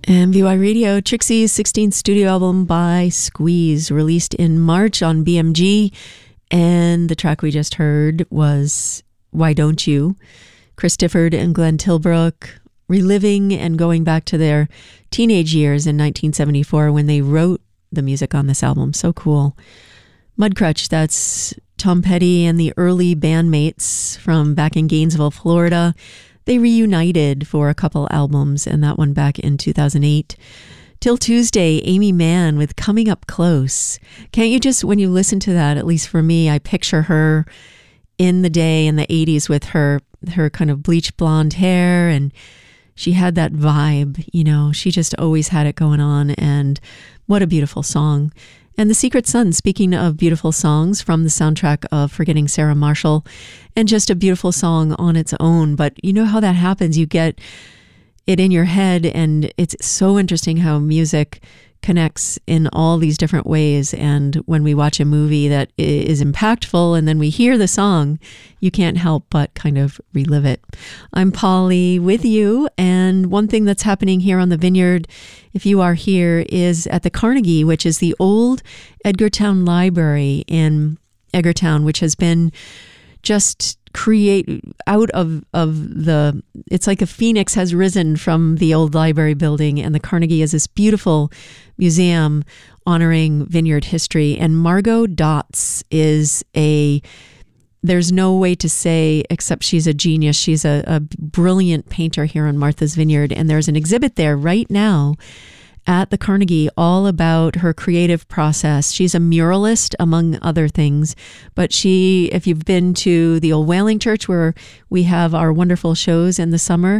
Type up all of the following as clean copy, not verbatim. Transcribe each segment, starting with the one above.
MVY Radio, Trixie's 16th studio album by Squeeze, released in March on BMG. And the track we just heard was Why Don't You? Chris Difford and Glenn Tilbrook reliving and going back to their teenage years in 1974 when they wrote the music on this album. So cool. Mudcrutch, that's Tom Petty and the early bandmates from back in Gainesville, Florida. They reunited for a couple albums, and that one back in 2008. Till Tuesday, Amy Mann with Coming Up Close. Can't you just, when you listen to that, at least for me, I picture her in the day in the 80s with her kind of bleached blonde hair, and she had that vibe, you know, she just always had it going on, and what a beautiful song. And The Secret Sun, speaking of beautiful songs from the soundtrack of Forgetting Sarah Marshall, and just a beautiful song on its own. But you know how that happens. You get it in your head, and it's so interesting how music connects in all these different ways. And when we watch a movie that is impactful and then we hear the song, you can't help but kind of relive it. I'm Polly with you. And one thing that's happening here on the Vineyard, if you are here, is at the Carnegie, which is the old Edgartown Library in Edgartown, which has been just create out of the, it's like a phoenix has risen from the old library building, and the Carnegie is this beautiful museum honoring vineyard history. And Margot Dotz is there's no way to say except she's a genius. She's a brilliant painter here on Martha's Vineyard, and there's an exhibit there right now at the Carnegie all about her creative process. She's a muralist, among other things, but if you've been to the Old Whaling Church where we have our wonderful shows in the summer,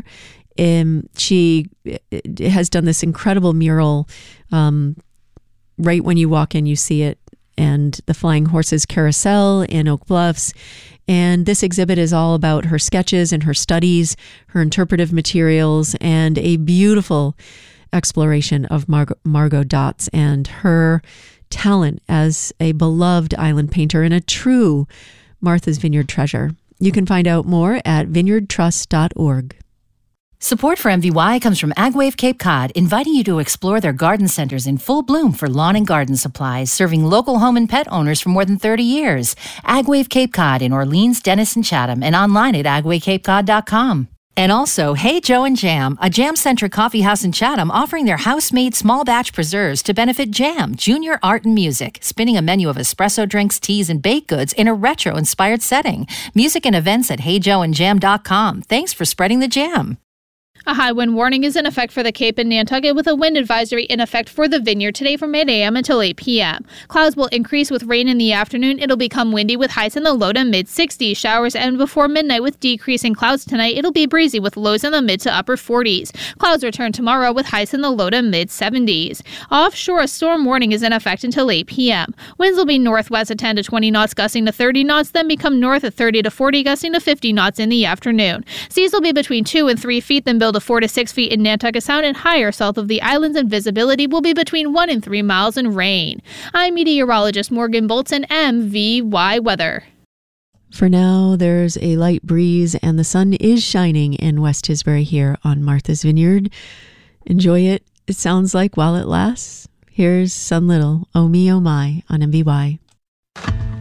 she has done this incredible mural. Right when you walk in, you see it, and the Flying Horses Carousel in Oak Bluffs. And this exhibit is all about her sketches and her studies, her interpretive materials, and a beautiful exploration of Margot Dotz and her talent as a beloved island painter and a true Martha's Vineyard treasure. You can find out more at vineyardtrust.org. Support for MVY comes from AgWave Cape Cod, inviting you to explore their garden centers in full bloom for lawn and garden supplies, serving local home and pet owners for more than 30 years. AgWave Cape Cod in Orleans, Dennis, and Chatham, and online at agwaycapecod.com. And also, Hey Joe and Jam, a jam-centric coffee house in Chatham offering their house-made small batch preserves to benefit Jam, Junior Art and Music, spinning a menu of espresso drinks, teas, and baked goods in a retro-inspired setting. Music and events at heyjoeandjam.com. Thanks for spreading the jam. A high wind warning is in effect for the Cape and Nantucket, with a wind advisory in effect for the Vineyard today from 8 a.m. until 8 p.m. Clouds will increase with rain in the afternoon. It'll become windy with highs in the low to mid 60s. Showers end before midnight with decreasing clouds tonight. It'll be breezy with lows in the mid to upper 40s. Clouds return tomorrow with highs in the low to mid 70s. Offshore, a storm warning is in effect until 8 p.m. Winds will be northwest at 10 to 20 knots, gusting to 30 knots, then become north at 30 to 40, gusting to 50 knots in the afternoon. Seas will be between 2 and 3 feet, then build to 4 to 6 feet in Nantucket Sound and higher south of the islands, and visibility will be between 1 and 3 miles in rain. I'm meteorologist Morgan Bolton, MVY Weather. For now, there's a light breeze and the sun is shining in West Tisbury here on Martha's Vineyard. Enjoy it, it sounds like, while it lasts. Here's Sun Little, Oh Me, Oh My on MVY.